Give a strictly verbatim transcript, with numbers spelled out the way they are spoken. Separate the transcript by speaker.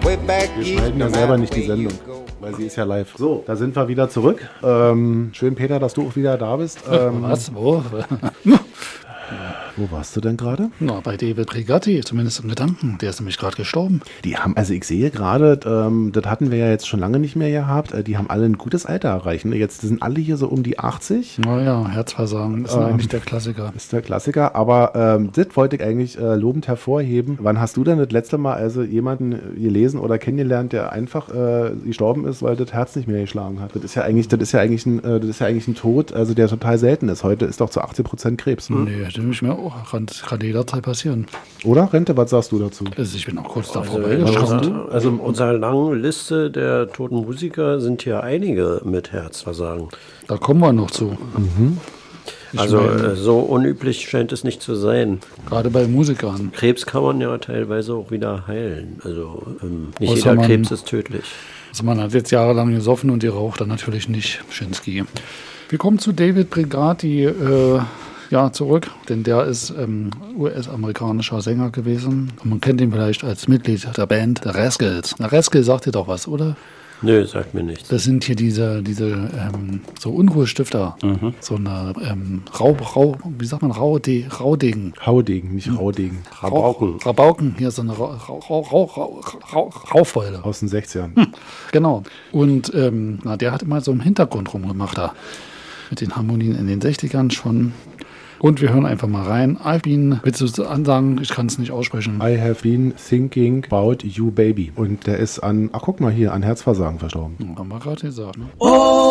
Speaker 1: Wir schneiden ja selber nicht die Sendung, weil sie ist ja live. So, da sind wir wieder zurück. Ähm, schön, Peter, dass du auch wieder da bist. Ähm,
Speaker 2: Was? Wo?
Speaker 1: Wo warst du denn gerade?
Speaker 2: Na, bei David Brigatti, zumindest im Gedanken. Der ist nämlich gerade gestorben.
Speaker 1: Die haben, also ich sehe gerade, ähm, das hatten wir ja jetzt schon lange nicht mehr gehabt, äh, die haben alle ein gutes Alter erreicht. Ne? Jetzt sind alle hier so um die achtzig.
Speaker 2: Naja, Herzversagen ist
Speaker 1: Ähm,
Speaker 2: eigentlich der Klassiker.
Speaker 1: Ist der Klassiker, aber ähm, das wollte ich eigentlich äh, lobend hervorheben. Wann hast du denn das letzte Mal also jemanden gelesen oder kennengelernt, der einfach äh, gestorben ist, weil das Herz nicht mehr geschlagen hat? Das ist ja eigentlich, das ist ja eigentlich ein, äh, das ist ja eigentlich ein Tod, also der total selten ist. Heute ist doch zu achtzig Prozent Krebs. Hm?
Speaker 2: Nee, das ist mir auch, kann, kann jederzeit passieren.
Speaker 1: Oder, Rente, was sagst du dazu?
Speaker 2: Also ich bin auch kurz da
Speaker 3: Also,
Speaker 2: vorbeigeschrammt.
Speaker 3: unser, also in unserer langen Liste der toten Musiker sind hier einige mit Herzversagen.
Speaker 2: Da kommen wir noch zu.
Speaker 1: Mhm.
Speaker 2: Ich
Speaker 3: Also
Speaker 2: meine,
Speaker 3: äh, so unüblich scheint es nicht zu sein.
Speaker 2: gerade bei Musikern.
Speaker 3: Krebs kann man ja teilweise auch wieder heilen. Also ähm, nicht
Speaker 2: Außer
Speaker 3: jeder
Speaker 2: man-
Speaker 3: Krebs ist tödlich.
Speaker 2: Also man hat jetzt jahrelang gesoffen und die raucht dann natürlich nicht, Schinski. Wir kommen zu David Brigatti äh, ja, zurück, denn der ist ähm, U S-amerikanischer Sänger gewesen. Und man kennt ihn vielleicht als Mitglied der Band The Rascals. The Rascals sagt dir doch was, oder?
Speaker 3: Nö, sagt mir nichts.
Speaker 2: Das sind hier diese, diese ähm, so Unruhestifter. So eine ähm, Rau, Rau, wie sagt man, Raude, Raudegen.
Speaker 1: Haudegen, nicht Raudegen.
Speaker 3: Rabauken.
Speaker 2: Rabauken, hier so eine Rau, Rau, Rau, Rau, Rau, Rau, Rauchfeule.
Speaker 1: Aus den sechzigern.
Speaker 2: Genau. Und ähm, na, der hat immer so im Hintergrund rumgemacht da. Mit den Harmonien in den sechzigern schon. Und wir hören einfach mal rein. I've been, willst du es ansagen? Ich kann es nicht aussprechen.
Speaker 1: I have been thinking about you, baby. Und der ist an, ach guck mal hier, an Herzversagen verstorben.
Speaker 2: Haben wir gerade gesagt, ne?